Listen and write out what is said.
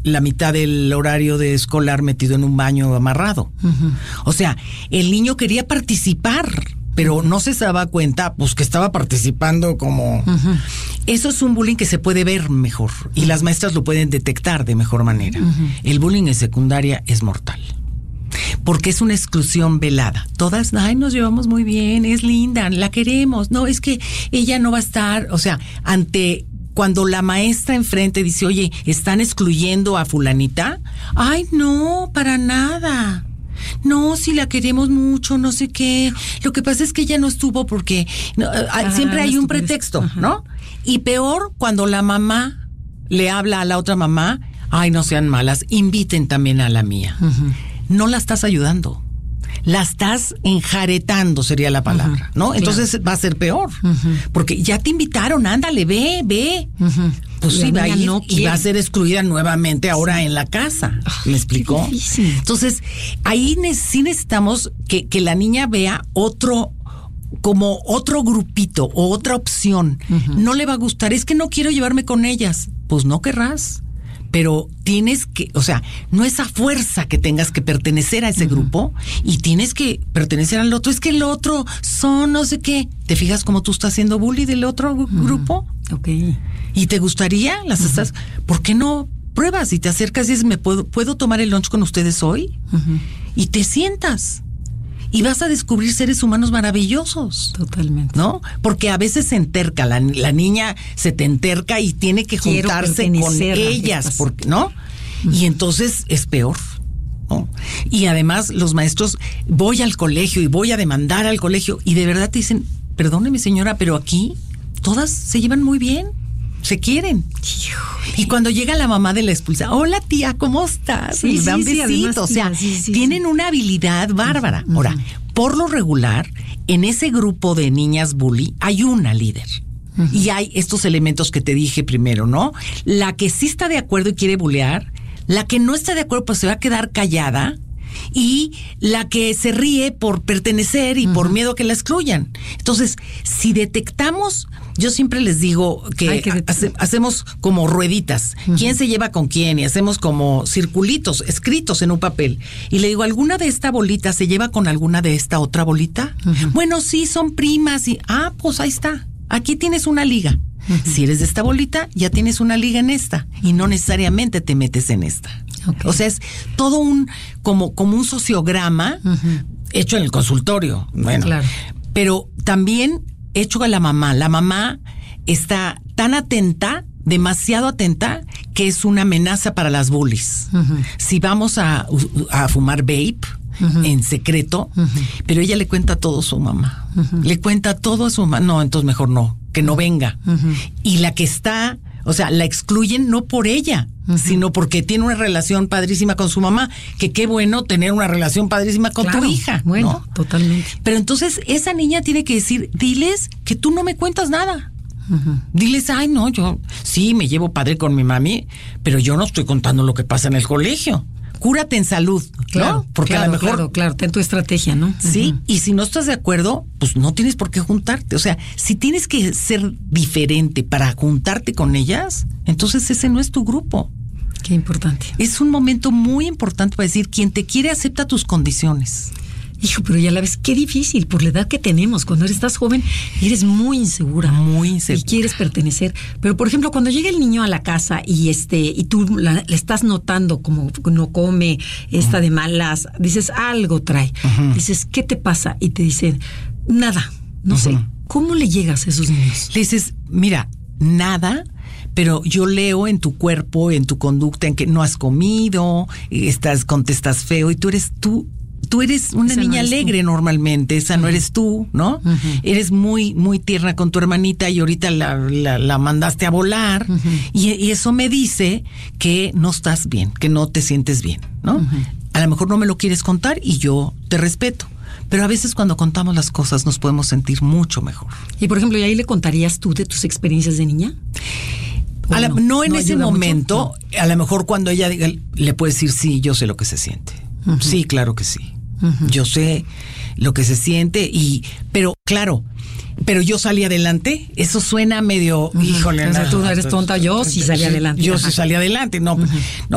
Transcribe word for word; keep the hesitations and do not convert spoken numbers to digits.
la mitad del horario de escolar metido en un baño amarrado. Uh-huh. O sea, el niño quería participar, pero no se daba cuenta, pues, que estaba participando como... Uh-huh. Eso es un bullying que se puede ver mejor, y uh-huh. las maestras lo pueden detectar de mejor manera. Uh-huh. El bullying en secundaria es mortal, porque es una exclusión velada. Todas, ay, nos llevamos muy bien, es linda, la queremos. No, es que ella no va a estar, o sea, ante... Cuando la maestra enfrente dice, oye, ¿están excluyendo a fulanita? Ay, no, para nada. No, si la queremos mucho, no sé qué. Lo que pasa es que ella no estuvo porque no, ah, siempre hay un pretexto, ajá. ¿no? Y peor cuando la mamá le habla a la otra mamá, ay, no sean malas, inviten también a la mía. Uh-huh. No la estás ayudando. La estás enjaretando, sería la palabra, uh-huh, ¿no? Entonces claro. va a ser peor, uh-huh. porque ya te invitaron, ándale, ve, ve. Uh-huh. Pues sí, va a ir no y va a ser excluida nuevamente ahora sí. en la casa. Ay, ¿me explicó? Entonces, ahí ne- sí necesitamos que, que la niña vea otro, como otro grupito o otra opción. Uh-huh. No le va a gustar, es que no quiero llevarme con ellas. Pues no querrás. Pero tienes que, o sea, no es a fuerza que tengas que pertenecer a ese uh-huh. grupo y tienes que pertenecer al otro. Es que el otro son no sé qué. ¿Te fijas cómo tú estás haciendo bully del otro uh-huh. grupo? Ok. ¿Y te gustaría? Las uh-huh. estás, ¿por qué no pruebas y te acercas y dices, ¿me puedo, puedo tomar el lunch con ustedes hoy? Uh-huh. Y te sientas. Y vas a descubrir seres humanos maravillosos. Totalmente. ¿No? Porque a veces se enterca, la, la niña se te enterca y tiene que Quiero juntarse con ellas, porque, ¿no? Uh-huh. Y entonces es peor, ¿no? Y además los maestros, voy al colegio y voy a demandar al colegio, y de verdad te dicen, perdóneme señora, pero aquí todas se llevan muy bien, se quieren. Y cuando llega la mamá de la expulsada, hola tía, ¿cómo estás? Sí, y dan sí, besitos, sí, además, o sea, sí, sí, tienen sí. una habilidad bárbara. Uh-huh. Ahora, por lo regular, en ese grupo de niñas bully hay una líder. Uh-huh. Y hay estos elementos que te dije primero, ¿no? La que sí está de acuerdo y quiere bullear, la que no está de acuerdo pues se va a quedar callada, y la que se ríe por pertenecer y uh-huh. por miedo a que la excluyan. Entonces, si detectamos, yo siempre les digo que, que hace, hacemos como rueditas, uh-huh. quién se lleva con quién, y hacemos como circulitos escritos en un papel. Y le digo, ¿alguna de esta bolita se lleva con alguna de esta otra bolita? Uh-huh. Bueno, sí, son primas. Y, ah, pues ahí está. Aquí tienes una liga. Uh-huh. Si eres de esta bolita, ya tienes una liga en esta. Y no necesariamente te metes en esta. Okay. O sea, es todo un, como, como un sociograma uh-huh. hecho en el consultorio. Bueno, claro. Pero también hecho a la mamá. La mamá está tan atenta, demasiado atenta, que es una amenaza para las bullies. Uh-huh. Si vamos a, a fumar vape, uh-huh. en secreto, uh-huh. pero ella le cuenta todo a su mamá. Uh-huh. Le cuenta todo a su mamá. No, entonces mejor no, que no venga. Uh-huh. Y la que está, o sea, la excluyen no por ella, uh-huh. sino porque tiene una relación padrísima con su mamá, que qué bueno tener una relación padrísima con claro, tu hija. Bueno, ¿no? Totalmente. Pero entonces esa niña tiene que decir, diles que tú no me cuentas nada. Uh-huh. Diles, ay no, yo sí me llevo padre con mi mami, pero yo no estoy contando lo que pasa en el colegio. Cúrate en salud, claro, ¿no? Porque claro, a lo mejor... Claro, claro, ten tu estrategia, ¿no? Sí, uh-huh. y si no estás de acuerdo, pues no tienes por qué juntarte. O sea, si tienes que ser diferente para juntarte con ellas, entonces ese no es tu grupo. Qué importante. Es un momento muy importante para decir, quien te quiere acepta tus condiciones. Hijo, pero ya la ves, qué difícil, por la edad que tenemos. Cuando estás joven, eres muy insegura. Muy insegura. Y quieres pertenecer. Pero, por ejemplo, cuando llega el niño a la casa y este y tú la, le estás notando como no come, está uh-huh. de malas, dices, algo trae. Uh-huh. Dices, ¿qué te pasa? Y te dicen, nada, no uh-huh. sé. ¿Cómo le llegas a esos niños? Le dices, mira, nada... pero yo leo en tu cuerpo, en tu conducta, en que no has comido, estás, contestas feo, y tú eres tú, tú eres una esa niña no alegre tú. Normalmente, esa uh-huh. no eres tú, ¿no? Uh-huh. Eres muy, muy tierna con tu hermanita y ahorita la, la, la mandaste a volar, uh-huh. y, y eso me dice que no estás bien, que no te sientes bien, ¿no? Uh-huh. A lo mejor no me lo quieres contar y yo te respeto. Pero a veces cuando contamos las cosas nos podemos sentir mucho mejor. Y por ejemplo, ¿y ahí le contarías tú de tus experiencias de niña? A la, no, no en no ese momento, mucho, no. A lo mejor cuando ella diga, le puede decir, sí, yo sé lo que se siente. Uh-huh. Sí, claro que sí. Uh-huh. Yo sé lo que se siente, y pero claro, pero yo salí adelante. Eso suena medio, uh-huh. híjole. O sea, tú no eres tonta, yo sí salí adelante. Yo sí salí adelante, no, uh-huh. no.